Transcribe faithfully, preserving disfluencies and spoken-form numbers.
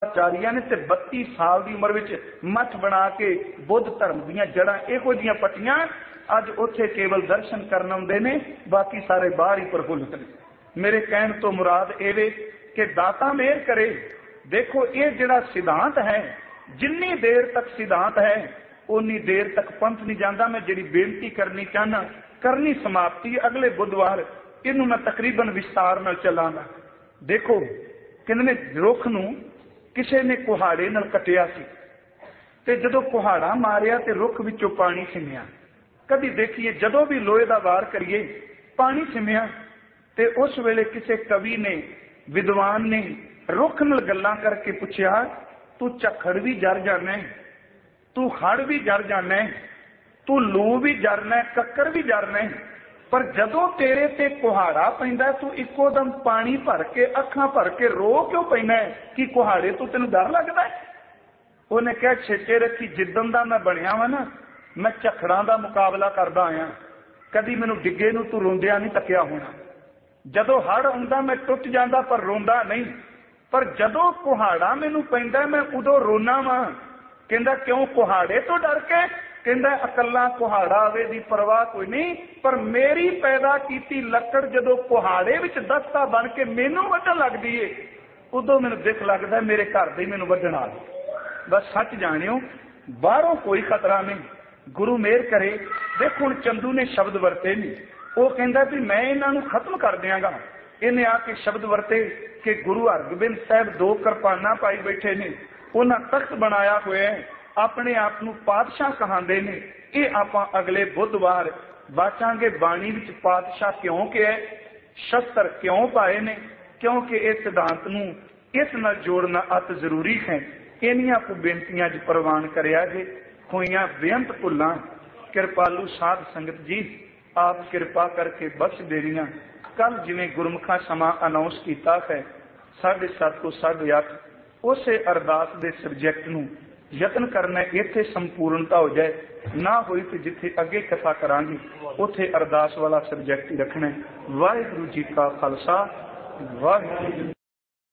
ਚਾਰੀਆਂ ਨੇ ਤੇ ਬੱਤੀ ਸਾਲ ਦੀ ਉਮਰ ਵਿੱਚ ਮੱਠ ਬਣਾ ਕੇ ਬੁੱਧ ਧਰਮ ਦੀਆਂ ਜੜਾਂ ਇਹੋ ਜਿਹੀਆਂ ਪੱਟੀਆਂ। ਅੱਜ ਉੱਥੇ ਕੇਵਲ ਦਰਸ਼ਨ ਕਰਨ ਆਉਂਦੇ ਨੇ, ਬਾਕੀ ਸਾਰੇ ਬਾਹਰ ਹੀ ਪ੍ਰਫੁੱਲਤ ਨੇ। ਮੇਰੇ ਕਹਿਣ ਤੋਂ ਮੁਰਾਦ ਇਹ ਵੇ ਕਿ ਦਾਤਾ ਮਿਹਰ ਕਰੇ। ਦੇਖੋ ਇਹ ਜਿਹੜਾ ਸਿਧਾਂਤ ਹੈ, ਜਿੰਨੀ ਦੇਰ ਤੱਕ ਸਿਧਾਂਤ ਹੈ ਉਨੀ ਦੇਰ ਤੱਕ ਪੰਥ ਨਹੀਂ ਜਾਂਦਾ। ਮੈਂ ਜਿਹੜੀ ਬੇਨਤੀ ਕਰਨੀ ਚਾਹਨਾ ਕਰਨੀ ਸਮਾਪਤੀ ਅਗਲੇ ਬੁੱਧਵਾਰ, ਇਹਨੂੰ ਮੈਂ ਤਕਰੀਬਨ ਵਿਸਤਾਰ ਨਾਲ ਚੱਲਾਂਗਾ। ਦੇਖੋ ਕਹਿੰਦੇ ਨੇ ਰੁੱਖ ਨੂੰ ਕਿਸੇ ਨੇ ਕੁਹਾੜੇ ਨਾਲ ਕੱਟਿਆ ਸੀ ਤੇ ਜਦੋਂ ਕੁਹਾੜਾ ਮਾਰਿਆ ਤੇ ਰੁੱਖ ਵਿੱਚੋਂ ਪਾਣੀ ਸਿੰਮਿਆ। ਕਦੀ ਦੇਖੀਏ ਜਦੋਂ ਵੀ ਲੋਹੇ ਦਾ ਵਾਰ ਕਰੀਏ ਪਾਣੀ ਸਿੰਮਿਆ। ਤੇ ਉਸ ਵੇਲੇ ਕਿਸੇ ਕਵੀ ਨੇ, ਵਿਦਵਾਨ ਨੇ ਰੁੱਖ ਨਾਲ ਗੱਲਾਂ ਕਰਕੇ ਪੁੱਛਿਆ, ਤੂੰ ਝੱਖੜ ਵੀ ਜਰ ਜਾਣਾ, ਤੂੰ ਹੜ ਵੀ ਜਰ ਜਾਣਾ, ਤੂੰ ਲੂ ਵੀ ਜਰਨਾ, ਕੱਕਰ ਵੀ ਜਰਨਾ, ਪਰ ਜਦੋਂ ਤੇਰੇ ਤੇ ਕੁਹਾੜਾ ਪੈਂਦਾ ਤੂੰ ਇੱਕੋ ਦਮ ਪਾਣੀ ਭਰ ਕੇ ਅੱਖਾਂ ਭਰ ਕੇ ਰੋ ਕਿਉਂ ਪੈਂਦਾ? ਕਿ ਕੁਹਾੜੇ ਤੋਂ ਤੈਨੂੰ ਡਰ ਲੱਗਦਾ? ਉਹਨੇ ਕਿਹਾ ਛੇਤੇ ਰੱਖੀ, ਜਿੱਦਣ ਦਾ ਮੈਂ ਬਣਿਆ ਵਾ ਨਾ ਮੈਂ ਝੱਖੜਾਂ ਦਾ ਮੁਕਾਬਲਾ ਕਰਦਾ ਆਇਆ, ਕਦੀ ਮੈਨੂੰ ਡਿੱਗੇ ਨੂੰ ਤੂੰ ਰੋਂਦਿਆਂ ਨਹੀਂ ਤੱਕਿਆ ਹੋਣਾ। ਜਦੋਂ ਹੜ ਆਉਂਦਾ ਮੈਂ ਟੁੱਟ ਜਾਂਦਾ ਪਰ ਰੋਂਦਾ ਨਹੀਂ, ਪਰ ਜਦੋਂ ਕੁਹਾੜਾ ਮੈਨੂੰ ਪੈਂਦਾ ਮੈਂ ਉਦੋਂ ਰੋਣਾ ਵਾਂ। ਕਹਿੰਦਾ ਕਿਉਂ? ਕੁਹਾੜੇ ਤੋਂ ਡਰ ਕੇ? ਕਹਿੰਦਾ ਇਕੱਲਾ ਕੁਹਾੜਾ ਆਵੇ ਦੀ ਪਰਵਾਹ ਕੋਈ ਨਹੀਂ, ਪਰ ਮੇਰੀ ਪੈਦਾ ਕੀਤੀ ਲੱਕੜ ਜਦੋਂ ਕੁਹਾੜੇ ਵਿੱਚ ਦਸਤਾ ਬਣ ਕੇ ਮੈਨੂੰ ਵੱਢਣ ਲੱਗਦੀ ਏ ਉਦੋਂ ਮੈਨੂੰ ਦੁੱਖ ਲੱਗਦਾ ਮੇਰੇ ਘਰ ਦੇ ਮੈਨੂੰ ਵੱਢਣ ਆ ਗਏ। ਬਸ ਸੱਚ ਜਾਣਿਓ, ਬਾਹਰੋਂ ਕੋਈ ਖਤਰਾ ਨਹੀਂ, ਗੁਰੂ ਮਿਹਰ ਕਰੇ। ਦੇਖੋ ਹੁਣ ਚੰਦੂ ਨੇ ਸ਼ਬਦ ਵਰਤੇ ਨਹੀਂ, ਉਹ ਕਹਿੰਦਾ ਵੀ ਮੈਂ ਇਹਨਾਂ ਨੂੰ ਖਤਮ ਕਰ ਦਿਆਂਗਾ। ਇਹਨੇ ਆ ਕੇ ਸ਼ਬਦ ਵਰਤੇ ਕਿ ਗੁਰੂ ਹਰਗੋਬਿੰਦ ਸਾਹਿਬ ਦੋ ਕਿਰਪਾਨਾਂ ਪਾਈ ਬੈਠੇ ਨੇ, ਉਹਨਾਂ ਤਖਤ ਬਣਾਇਆ ਹੋਇਆ ਹੈ, ਆਪਣੇ ਆਪ ਨੂੰ ਪਾਤਸ਼ਾਹ ਕਹਾਂਦੇ ਨੇ। ਇਹ ਆਪਾਂ ਅਗਲੇ ਬੁੱਧਵਾਰ ਵਾਚਾਂਗੇ ਬਾਣੀ ਵਿੱਚ ਪਾਤਸ਼ਾਹ ਕਿਉਂ ਕਿਹਾ, ਸ਼ਸਤਰ ਕਿਉਂ ਪਾਏ ਨੇ, ਕਿਉਂਕਿ ਇਹ ਸਿਧਾਂਤ ਨੂੰ ਇਸ ਨਾਲ ਜੋੜਨਾ ਅਤ ਜ਼ਰੂਰੀ ਹੈ। ਇਹਨੀਆਂ ਕੋ ਬੇਨਤੀਆਂ ਚ ਪ੍ਰਵਾਨ ਕਰਿਆ ਜੇ, ਹੋਈਆਂ ਬੇਅੰਤ ਭੁੱਲਾਂ ਕਿਰਪਾਲੂ ਸਾਧ ਸੰਗਤ ਜੀ ਆਪ ਕਿਰਪਾ ਕਰਕੇ ਬਖਸ਼ ਦੇਣੀਆਂ। ਕੱਲ ਜਿਵੇਂ ਗੁਰਮੁਖਾਂ ਸਮਾਂ ਅਨਾਉਂਸ ਕੀਤਾ ਹੈ ਸਾਢੇ ਸੱਤ ਤੋਂ ਸਾਢੇ ਅੱਠ, ਉਸੇ ਅਰਦਾਸ ਦੇ ਸਬਜੈਕਟ ਨੂੰ ਯਤਨ ਕਰਨਾ ਇੱਥੇ ਸੰਪੂਰਨਤਾ ਹੋ ਜਾਏ, ਨਾ ਹੋਈ ਤੇ ਜਿੱਥੇ ਅੱਗੇ ਕਥਾ ਕਰਾਂਗੇ ਉੱਥੇ ਅਰਦਾਸ ਵਾਲਾ ਸਬਜੈਕਟ ਹੀ ਰੱਖਣਾ। ਵਾਹਿਗੁਰੂ ਜੀ ਕਾ ਖਾਲਸਾ, ਵਾਹਿਗੁਰੂ।